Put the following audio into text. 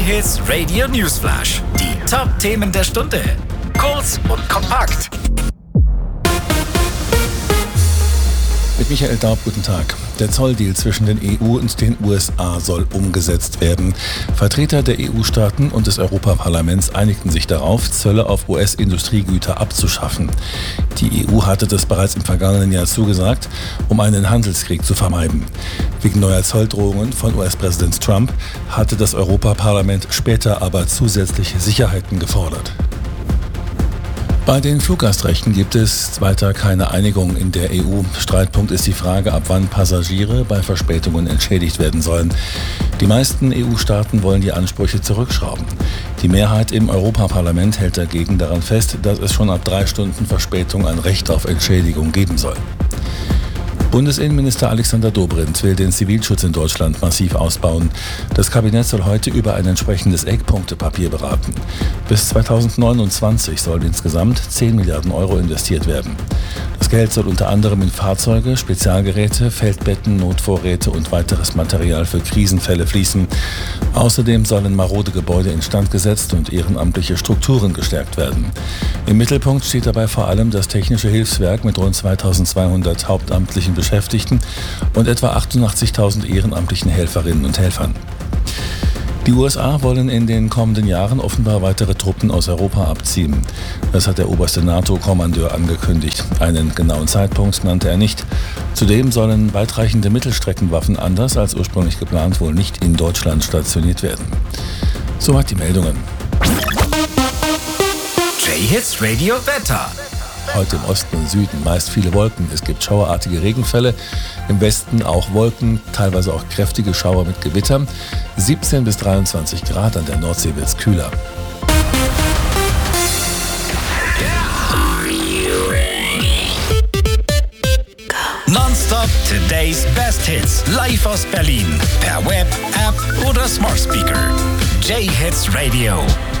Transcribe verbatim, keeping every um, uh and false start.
J-Hits Radio Newsflash. Die Top-Themen der Stunde. Kurz und kompakt. Mit Michael Daub, guten Tag. Der Zolldeal zwischen den E U und den U S A soll umgesetzt werden. Vertreter der E U-Staaten und des Europaparlaments einigten sich darauf, Zölle auf U S-Industriegüter abzuschaffen. Die E U hatte das bereits im vergangenen Jahr zugesagt, um einen Handelskrieg zu vermeiden. Wegen neuer Zolldrohungen von U S-Präsident Trump hatte das Europaparlament später aber zusätzliche Sicherheiten gefordert. Bei den Fluggastrechten gibt es weiter keine Einigung in der E U. Streitpunkt ist die Frage, ab wann Passagiere bei Verspätungen entschädigt werden sollen. Die meisten E U-Staaten wollen die Ansprüche zurückschrauben. Die Mehrheit im Europaparlament hält dagegen daran fest, dass es schon ab drei Stunden Verspätung ein Recht auf Entschädigung geben soll. Bundesinnenminister Alexander Dobrindt will den Zivilschutz in Deutschland massiv ausbauen. Das Kabinett soll heute über ein entsprechendes Eckpunktepapier beraten. Bis zweitausendneunundzwanzig sollen insgesamt zehn Milliarden Euro investiert werden. Das Geld soll unter anderem in Fahrzeuge, Spezialgeräte, Feldbetten, Notvorräte und weiteres Material für Krisenfälle fließen. Außerdem sollen marode Gebäude instand gesetzt und ehrenamtliche Strukturen gestärkt werden. Im Mittelpunkt steht dabei vor allem das Technische Hilfswerk mit rund zweitausendzweihundert hauptamtlichen Beschäftigten und etwa achtundachtzigtausend ehrenamtlichen Helferinnen und Helfern. Die U S A wollen in den kommenden Jahren offenbar weitere Truppen aus Europa abziehen. Das hat der oberste NATO-Kommandeur angekündigt. Einen genauen Zeitpunkt nannte er nicht. Zudem sollen weitreichende Mittelstreckenwaffen anders als ursprünglich geplant wohl nicht in Deutschland stationiert werden. Soweit die Meldungen. J-Hits Radio Wetter. Heute im Osten und Süden meist viele Wolken. Es gibt schauerartige Regenfälle. Im Westen auch Wolken, teilweise auch kräftige Schauer mit Gewittern. siebzehn bis dreiundzwanzig Grad, an der Nordsee wird es kühler. Nonstop Today's Best Hits. Live aus Berlin. Per Web, App oder Smart Speaker. J-Hits Radio.